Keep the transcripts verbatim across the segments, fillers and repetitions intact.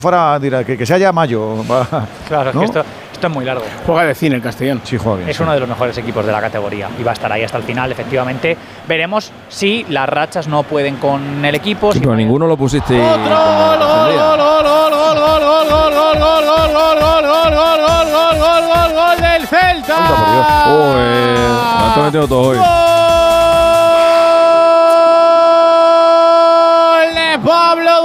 fuera dirá que, que sea ya mayo. Claro, ¿no? es que esto, esto es muy largo. Juega de cine el Castellón. Sí, juega bien. Es sí. uno de los mejores equipos de la categoría y va a estar ahí hasta el final, efectivamente. Veremos si las rachas no pueden con el equipo. Sí, si pero ninguno lo pusiste. ¡Otro gol, gol, gol, gol, gol, gol, gol, gol, gol, gol, gol, gol, gol, gol, gol, gol, gol, gol, gol, gol del Celta! Uy, está metiendo todo hoy. ¡Gol de Pablo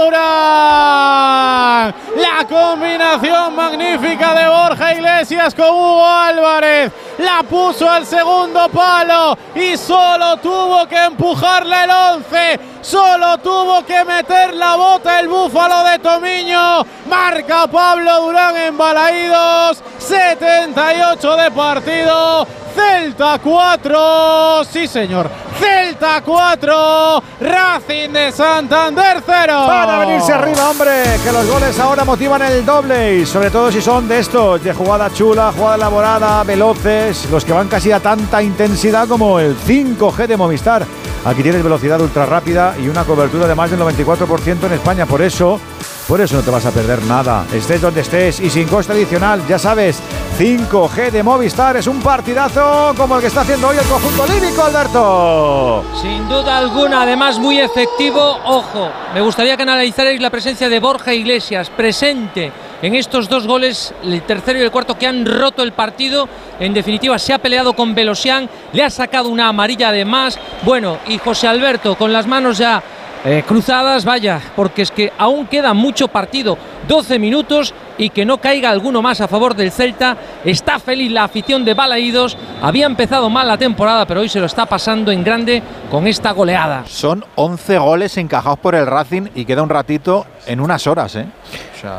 Durán! La combinación magnífica de Borja Iglesias con Hugo Álvarez. La puso al segundo palo y solo tuvo que empujarla el once. Solo tuvo que meter la bota el búfalo de Tomiño. Marca Pablo Durán en Balaídos. setenta y ocho de partido. Celta cuatro. Sí, señor. Celta cuatro. Racing de Santander cero. Para venirse arriba, hombre, que los goles ahora motivan el doble y sobre todo si son de estos, de jugada chula, jugada elaborada, veloces, los que van casi a tanta intensidad como el cinco G de Movistar. Aquí tienes velocidad ultra rápida y una cobertura de más del noventa y cuatro por ciento en España, por eso, por eso no te vas a perder nada, estés donde estés y sin coste adicional, ya sabes, cinco G de Movistar es un partidazo como el que está haciendo hoy el conjunto líbico, Alberto. Sin duda alguna, además muy efectivo. Ojo, me gustaría que analizarais la presencia de Borja Iglesias, presente en estos dos goles, el tercero y el cuarto, que han roto el partido. En definitiva, se ha peleado con Belosian, le ha sacado una amarilla además. Bueno, y José Alberto con las manos ya eh, cruzadas, vaya, porque es que aún queda mucho partido, doce minutos, y que no caiga alguno más a favor del Celta. Está feliz la afición de Balaídos. Había empezado mal la temporada, pero hoy se lo está pasando en grande con esta goleada. Son once goles encajados por el Racing y queda un ratito en unas horas, ¿eh? O sea...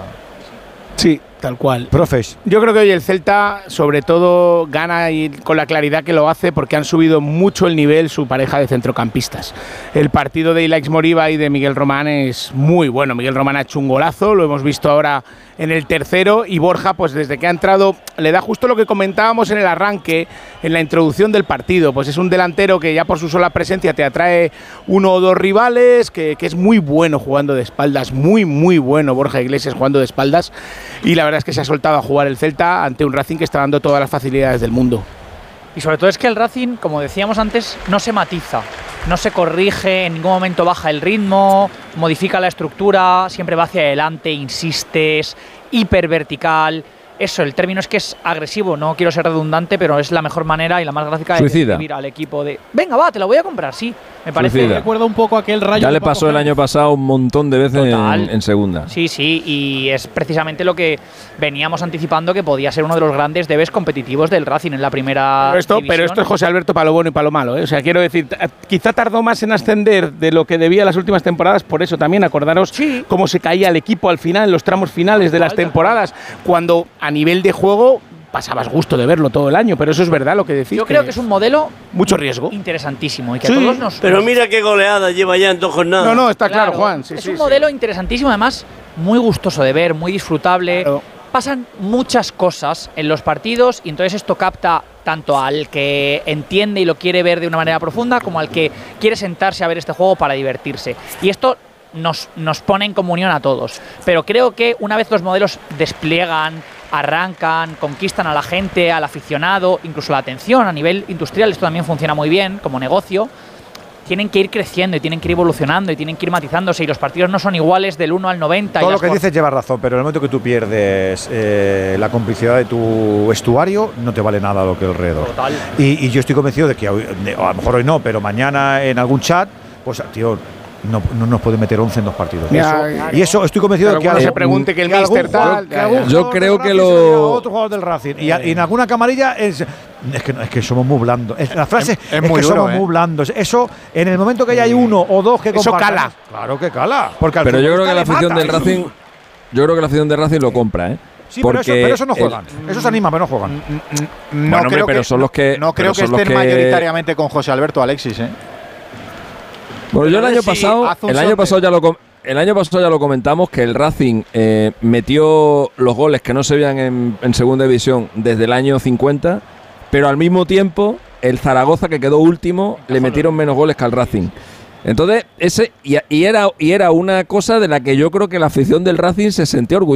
Sí, tal cual. Profes. Yo creo que hoy el Celta, sobre todo, gana y con la claridad que lo hace porque han subido mucho el nivel su pareja de centrocampistas. El partido de Ilaix Moriba y de Miguel Román es muy bueno. Miguel Román ha hecho un golazo, lo hemos visto ahora en el tercero, y Borja, pues desde que ha entrado, le da justo lo que comentábamos en el arranque, en la introducción del partido. Pues es un delantero que ya por su sola presencia te atrae uno o dos rivales, que, que es muy bueno jugando de espaldas, muy, muy bueno Borja Iglesias jugando de espaldas. Y la verdad es que se ha soltado a jugar el Celta ante un Racing que está dando todas las facilidades del mundo. Y sobre todo es que el Racing, como decíamos antes, no se matiza, no se corrige, en ningún momento baja el ritmo, modifica la estructura, siempre va hacia adelante, insiste, es hipervertical. Eso, el término es que es agresivo, no quiero ser redundante, pero es la mejor manera y la más gráfica de describir al equipo de venga, va, te lo voy a comprar, sí. Me parece Suicida. recuerda un poco aquel rayo. Ya le pasó el año pasado un montón de veces en, en segunda. Sí, sí, y es precisamente lo que veníamos anticipando, que podía ser uno de los grandes debes competitivos del Racing en la primera Pero esto, división. pero esto es José Alberto para lo bueno y para lo malo, ¿eh? O sea, quiero decir, quizá tardó más en ascender de lo que debía las últimas temporadas, por eso también acordaros sí. cómo se caía el equipo al final, en los tramos finales de las temporadas, cuando a nivel de juego pasabas gusto de verlo todo el año, pero eso es verdad lo que decís. Yo creo que es un modelo mucho riesgo, interesantísimo y que sí, a todos nos. Pero mira qué goleada lleva ya en dos jornadas. No, no, está claro, claro Juan. Sí, es sí, un sí. modelo interesantísimo, además muy gustoso de ver, muy disfrutable. Claro. Pasan muchas cosas en los partidos y entonces esto capta tanto al que entiende y lo quiere ver de una manera profunda como al que quiere sentarse a ver este juego para divertirse. Y esto nos, nos pone en comunión a todos. Pero creo que una vez los modelos despliegan, arrancan, conquistan a la gente, al aficionado, incluso la atención a nivel industrial, esto también funciona muy bien como negocio, tienen que ir creciendo y tienen que ir evolucionando y tienen que ir matizándose, y los partidos no son iguales del uno al noventa. Todo y lo que por... dices lleva razón, pero en el momento que tú pierdes eh, la complicidad de tu vestuario, no te vale nada lo que alrededor. Total. Y, y yo estoy convencido de que hoy, a lo mejor hoy no, pero mañana en algún chat, pues tío, no, no nos puede meter once en dos partidos. Ya, eso, y eso estoy convencido de que alguno se pregunte que el míster tal. Yo creo que lo. Otro jugador del Racing. Y, y en alguna camarilla es. Es que, es que somos muy blandos. Es, la frase es, es, es muy que duro, somos eh. muy blandos. Eso, en el momento que ya hay uno o dos que eso cala. Claro que cala. Porque pero yo creo que la afición del Racing. Yo creo que la afición del Racing lo compra, ¿eh? Sí, pero eso, pero eso no juegan. El, eso se anima, pero no juegan. No bueno, creo pero que, son los que. No creo que estén que mayoritariamente con José Alberto Alexis, ¿eh? Bueno, yo el año pasado, el año pasado ya lo el año pasado ya lo comentamos, que el Racing eh, metió los goles que no se veían en, en segunda división desde el año cincuenta, pero al mismo tiempo el Zaragoza, que quedó último, le metieron menos goles que al Racing. Entonces, ese y, y era y era una cosa de la que yo creo que la afición del Racing se sentía orgullosa.